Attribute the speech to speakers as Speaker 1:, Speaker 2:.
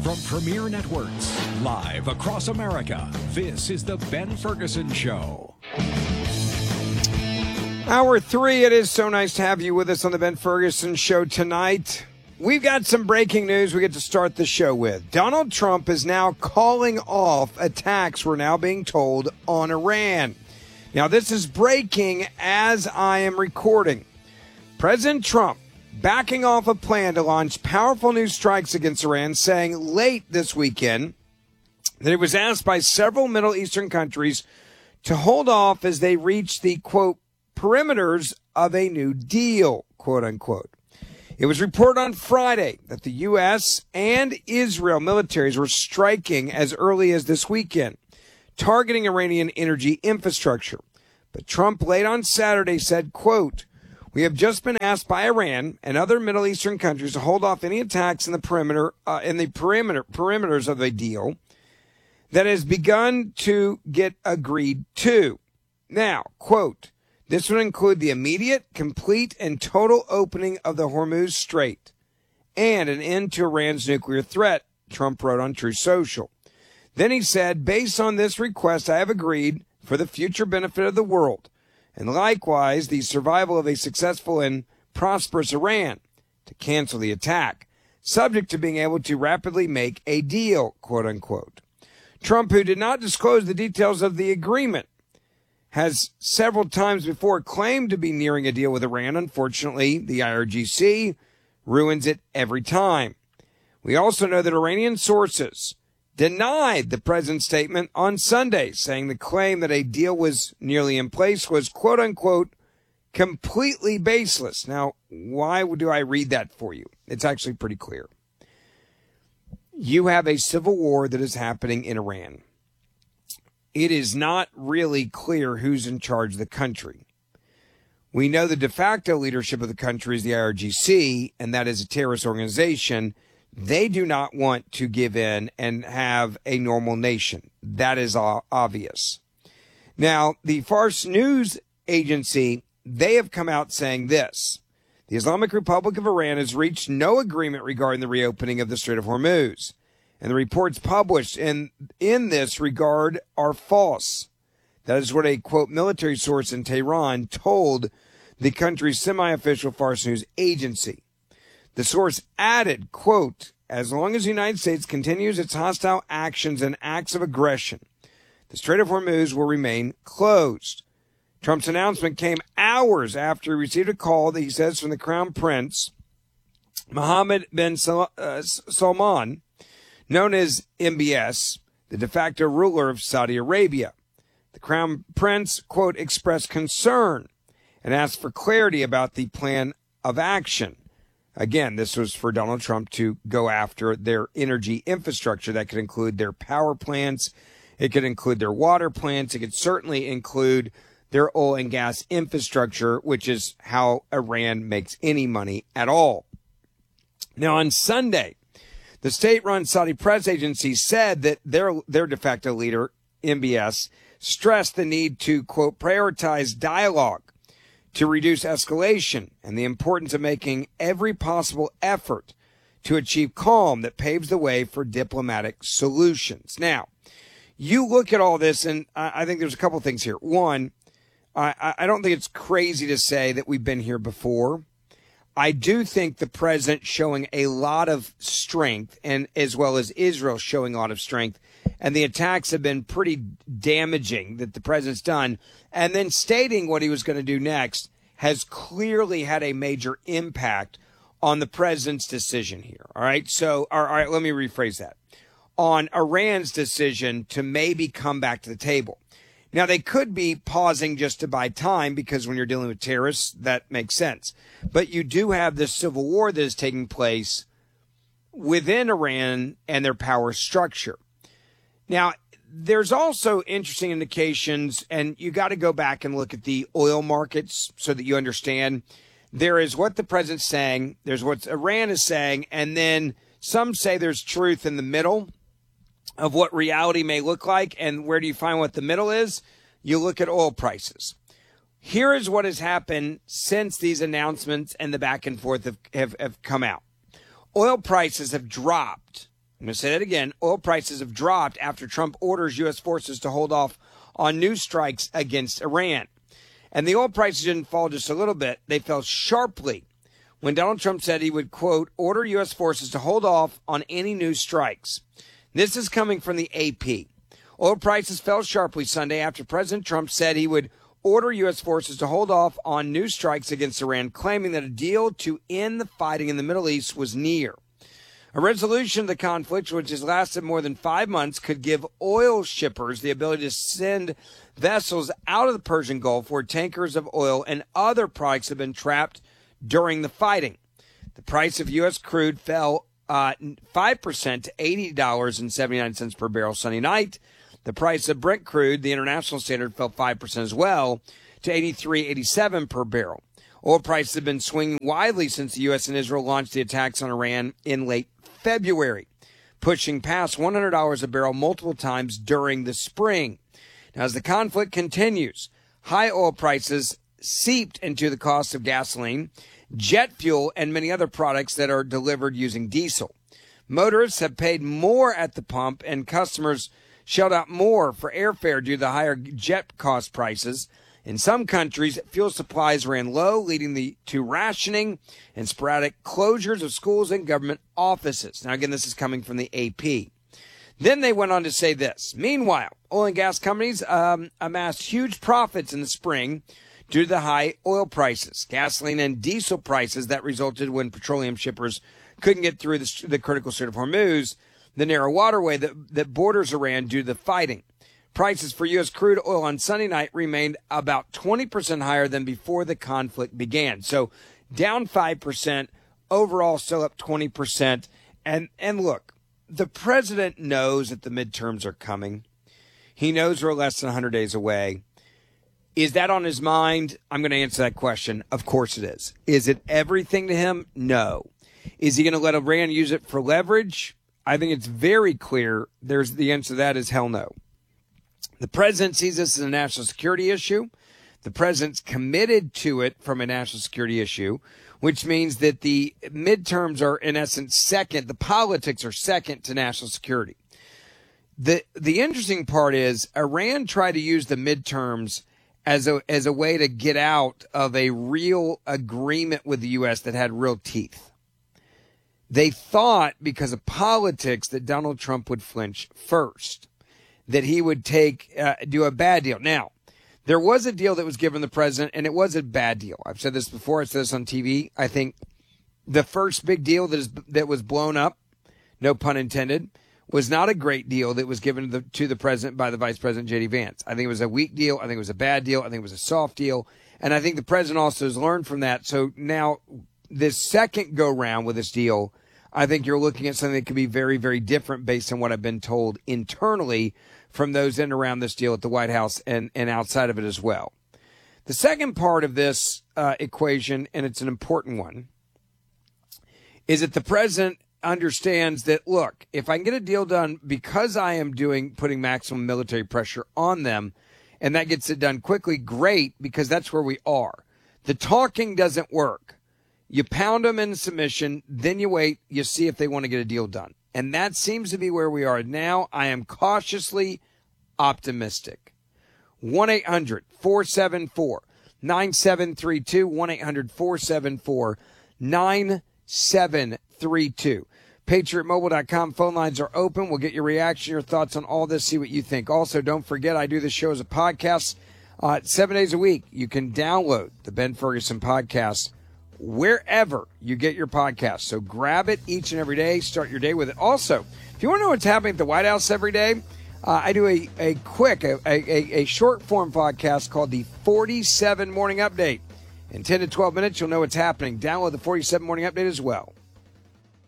Speaker 1: From Premier Networks, live across America, this is The Ben Ferguson Show.
Speaker 2: Hour 3, it is so nice to have you with us on The Ben Ferguson Show tonight. We've got some breaking news we get to start the show with. Donald Trump is now calling off attacks, we're now being told, on Iran. Now, this is breaking as I am recording. President Trump backing off a plan to launch powerful new strikes against Iran, saying late this weekend that he was asked by several Middle Eastern countries to hold off as they reach the, quote, perimeters of a new deal, quote unquote. It was reported on Friday that the U.S. and Israel militaries were striking as early as this weekend, targeting Iranian energy infrastructure. But Trump late on Saturday said, quote, "We have just been asked by Iran and other Middle Eastern countries to hold off any attacks in the perimeters of a deal that has begun to get agreed to. Now, quote, this would include the immediate, complete, and total opening of the Hormuz Strait and an end to Iran's nuclear threat," Trump wrote on Truth Social. Then he said, "Based on this request, I have agreed for the future benefit of the world, and likewise the survival of a successful and prosperous Iran, to cancel the attack, subject to being able to rapidly make a deal," quote unquote. Trump, who did not disclose the details of the agreement, has several times before claimed to be nearing a deal with Iran. Unfortunately, the IRGC ruins it every time. We also know that Iranian sources denied the president's statement on Sunday, saying the claim that a deal was nearly in place was, quote unquote, completely baseless. Now, why do I read that for you? It's actually pretty clear. You have a civil war that is happening in Iran. It is not really clear who's in charge of the country. We know the de facto leadership of the country is the IRGC, and that is a terrorist organization. They do not want to give in and have a normal nation. That is obvious. Now, the Fars News Agency, they have come out saying this: the Islamic Republic of Iran has reached no agreement regarding the reopening of the Strait of Hormuz. And the reports published in this regard are false. That is what a, quote, military source in Tehran told the country's semi-official Fars News Agency. The source added, quote, "As long as the United States continues its hostile actions and acts of aggression, the Strait of Hormuz will remain closed." Trump's announcement came hours after he received a call that he says from the Crown Prince, Mohammed bin Salman, known as MBS, the de facto ruler of Saudi Arabia. The Crown Prince, quote, expressed concern and asked for clarity about the plan of action. Again, this was for Donald Trump to go after their energy infrastructure. That could include their power plants. It could include their water plants. It could certainly include their oil and gas infrastructure, which is how Iran makes any money at all. Now, on Sunday, the state-run Saudi press agency said that their de facto leader, MBS, stressed the need to, quote, prioritize dialogue to reduce escalation and the importance of making every possible effort to achieve calm that paves the way for diplomatic solutions. Now, you look at all this, and I think there's a couple things here. One, I don't think it's crazy to say that we've been here before. I do think the president showing a lot of strength, and as well as Israel showing a lot of strength, and the attacks have been pretty damaging that the president's done, and then stating what he was going to do next has clearly had a major impact on the president's decision here. All right. So, all right, let me rephrase that. On Iran's decision to maybe come back to the table. Now, they could be pausing just to buy time, because when you're dealing with terrorists, that makes sense. But you do have this civil war that is taking place within Iran and their power structure. Now, there's also interesting indications, and you got to go back and look at the oil markets so that you understand. There is what the president's saying, there's what Iran is saying, and then some say there's truth in the middle of what reality may look like. And where do you find what the middle is? You look at oil prices. Here is what has happened since these announcements and the back and forth have come out. Oil prices have dropped I'm going to say that again. Oil prices have dropped after Trump orders U.S. forces to hold off on new strikes against Iran. And the oil prices didn't fall just a little bit. They fell sharply when Donald Trump said he would, quote, order U.S. forces to hold off on any new strikes. This is coming from the AP. Oil prices fell sharply Sunday after President Trump said he would order U.S. forces to hold off on new strikes against Iran, claiming that a deal to end the fighting in the Middle East was near. A resolution of the conflict, which has lasted more than 5 months, could give oil shippers the ability to send vessels out of the Persian Gulf where tankers of oil and other products have been trapped during the fighting. The price of U.S. crude fell 5% to $80.79 per barrel Sunday night. The price of Brent crude, the international standard, fell 5% as well to $83.87 per barrel. Oil prices have been swinging widely since the U.S. and Israel launched the attacks on Iran in late February, pushing past $100 a barrel multiple times during the spring. Now, as the conflict continues, high oil prices seeped into the cost of gasoline, jet fuel, and many other products that are delivered using diesel. Motorists have paid more at the pump, and customers shelled out more for airfare due to the higher jet cost prices. In some countries, fuel supplies ran low, leading to rationing and sporadic closures of schools and government offices. Now, again, this is coming from the AP. Then they went on to say this. Meanwhile, oil and gas companies amassed huge profits in the spring due to the high oil prices, gasoline and diesel prices that resulted when petroleum shippers couldn't get through the critical Strait of Hormuz, the narrow waterway that borders Iran due to the fighting. Prices for U.S. crude oil on Sunday night remained about 20% higher than before the conflict began. So down 5%, overall still up 20%. And look, the president knows that the midterms are coming. He knows we're less than 100 days away. Is that on his mind? I'm going to answer that question. Of course it is. Is it everything to him? No. Is he going to let Iran use it for leverage? I think it's very clear. The answer to that is hell no. The president sees this as a national security issue. The president's committed to it from a national security issue, which means that the midterms are, in essence, second. The politics are second to national security. The interesting part is Iran tried to use the midterms as a way to get out of a real agreement with the U.S. that had real teeth. They thought, because of politics, that Donald Trump would flinch first, that he would do a bad deal. Now, there was a deal that was given the president, and it was a bad deal. I've said this before. I said this on TV. I think the first big deal that was blown up, no pun intended, was not a great deal that was given to the president by the Vice President J.D. Vance. I think it was a weak deal. I think it was a bad deal. I think it was a soft deal. And I think the president also has learned from that. So now this second go-round with this deal, I think you're looking at something that could be very, very different based on what I've been told internally from those in and around this deal at the White House and outside of it as well. The second part of this equation, and it's an important one, is that the president understands that, look, if I can get a deal done because I am putting maximum military pressure on them, and that gets it done quickly, great, because that's where we are. The talking doesn't work. You pound them in submission, then you wait, you see if they want to get a deal done. And that seems to be where we are now. I am cautiously optimistic. 1-800-474-9732, 1-800-474-9732. PatriotMobile.com phone lines are open. We'll get your reaction, your thoughts on all this, see what you think. Also, don't forget, I do this show as a podcast 7 days a week. You can download the Ben Ferguson podcast wherever you get your podcast. So grab it each and every day. Start your day with it. Also, if you want to know what's happening at the White House every day, I do a quick, short form podcast called the 47 Morning Update. In 10 to 12 minutes, you'll know what's happening. Download the 47 Morning Update as well.